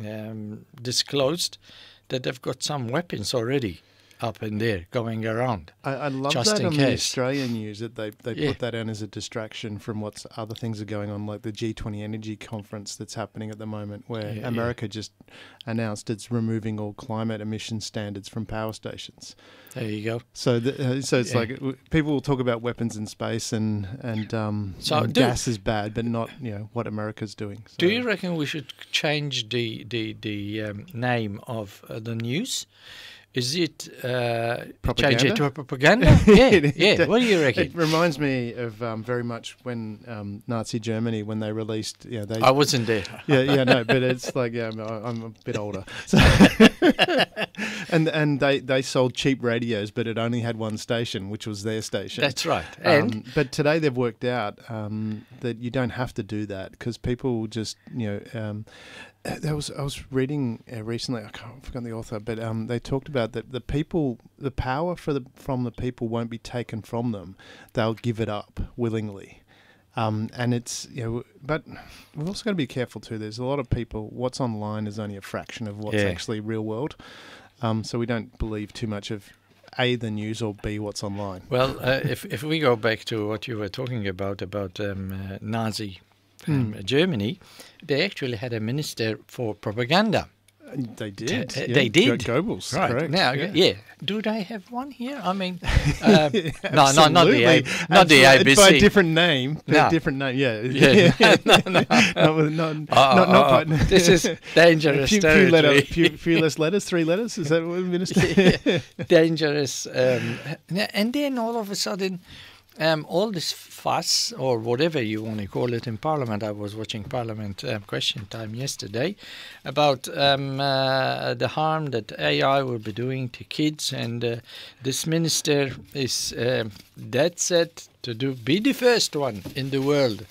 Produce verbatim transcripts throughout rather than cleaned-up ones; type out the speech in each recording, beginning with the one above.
um, disclosed that they've got some weapons already up in there going around. I, I love just that in on case. the Australian news, that they, they Yeah. put that on as a distraction from what's other things are going on, like the G twenty energy conference that's happening at the moment, where Yeah, America just announced it's removing all climate emission standards from power stations. There you go. So, the, uh, so it's Yeah. like w- people will talk about weapons in space and and, um, So and do- gas is bad, but not you know what America's doing. So, Do you reckon we should change the the the um, name of uh, the news? Is it uh, change it to a propaganda? Yeah, yeah. What do you reckon? It reminds me of um, very much when um, Nazi Germany, when they released, yeah, they. I wasn't there. Yeah, yeah, no, but it's like yeah, I'm, I'm a bit older, so and and they, they sold cheap radios, but it only had one station, which was their station. That's right. And Um, but today they've worked out um, that you don't have to do that, because people just you know. Um, uh, There was I was reading uh, recently. I can't I forgot the author, but um, they talked about that the people, the power for the from the people won't be taken from them. They'll give it up willingly, um, and it's you know. But we've also got to be careful too. There's a lot of people. What's online is only a fraction of what's Yeah. actually real world. Um, so we don't believe too much of A, the news, or B, what's online. well, uh, if if we go back to what you were talking about about um, uh, Nazi um, Germany, they actually had a minister for propaganda. Uh, They did. T- uh, yeah. they did. Go- Goebbels, correct. Now, yeah. yeah. Do they have one here? I mean, uh, no, no, not the A, Absolutely. not the Absolutely. A B By C. a different name. No. A different name. Yeah. Yeah. No, no. not, with- not, Uh, not, not uh, quite. this is dangerous few, few, territory. letter, few, few less letters. Three letters. Is that what minister? dangerous. Um, and then all of a sudden, um, all this fuss, or whatever you want to call it, in Parliament. I was watching Parliament um, Question Time yesterday about um, uh, the harm that A I will be doing to kids, and uh, this minister is um, dead set to do be the first one in the world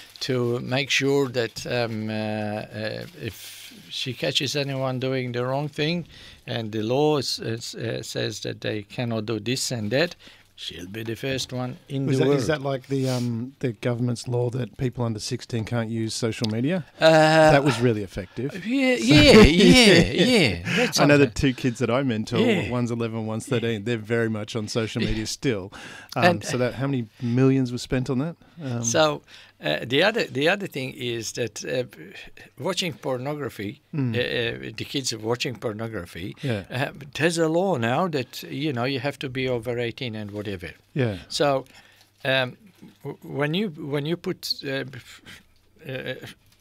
to make sure that um, uh, uh, if she catches anyone doing the wrong thing, and the law is, is, uh, says that they cannot do this and that, she'll be the first one in Is the that, world. is that like the um, the government's law that people under sixteen can't use social media? uh, That was really effective. yeah, yeah, yeah, yeah. That's I know the something. two kids that I mentor, Yeah. one's eleven, one's thirteen, they're very much on social media still. Um, And- so that how many millions were spent on that? Um, So uh, the other the other thing is that uh, watching pornography, Mm. uh, uh, the kids are watching pornography. Yeah. Uh, there's a law now that you know you have to be over eighteen and whatever. yeah. So um, w- when you when you put uh, uh,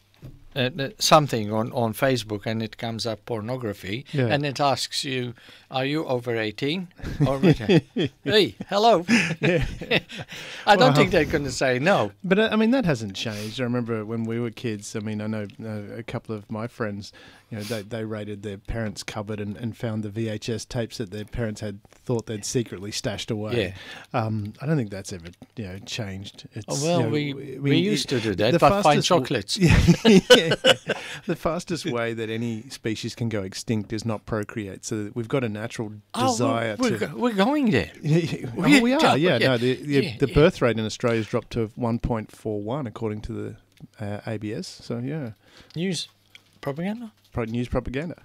uh, something on, on Facebook and it comes up pornography, Yeah. and it asks you, are you over eighteen? Or hey, hello. Yeah. I don't Well, think they're going to say no. But uh, I mean, that hasn't changed. I remember when we were kids, I mean, I know uh, a couple of my friends, you know, they, they raided their parents' cupboard and, and found the V H S tapes that their parents had thought they'd secretly stashed away. Yeah. Um, I don't think that's ever, you know, changed. It's, Oh, well, you know, we I we mean, used it- to do that, the but find fastest w- chocolates. Yeah. The fastest way that any species can go extinct is not procreate. So we've got a natural Oh, desire we're, to. go- we're going there. Oh, Yeah, we are, yeah, yeah. yeah. No, the the, Yeah, the yeah. birth rate in Australia has dropped to one point four one, according to the uh, A B S. So yeah, News propaganda. pro- news propaganda.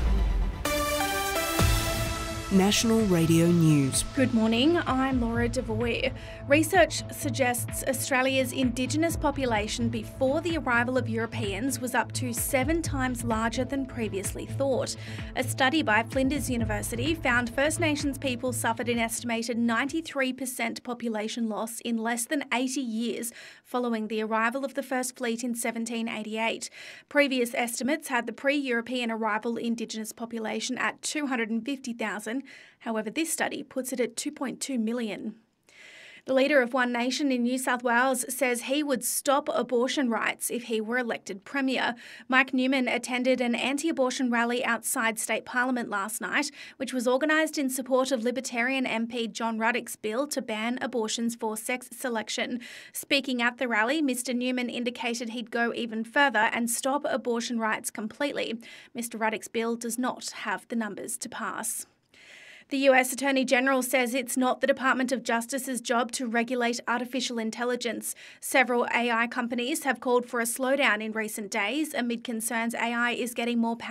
National Radio News. Good morning, I'm Laura Devoy. Research suggests Australia's Indigenous population before the arrival of Europeans was up to seven times larger than previously thought. A study by Flinders University found First Nations people suffered an estimated ninety-three percent population loss in less than eighty years following the arrival of the first fleet in seventeen eighty-eight. Previous estimates had the pre-European arrival Indigenous population at two hundred fifty thousand. However, this study puts it at two point two million. The leader of One Nation in New South Wales says he would stop abortion rights if he were elected Premier. Mike Newman attended an anti-abortion rally outside State Parliament last night, which was organised in support of Libertarian M P John Ruddock's bill to ban abortions for sex selection. Speaking at the rally, Mr Newman indicated he'd go even further and stop abortion rights completely. Mr Ruddock's bill does not have the numbers to pass. The U S Attorney General says it's not the Department of Justice's job to regulate artificial intelligence. Several A I companies have called for a slowdown in recent days amid concerns A I is getting more powerful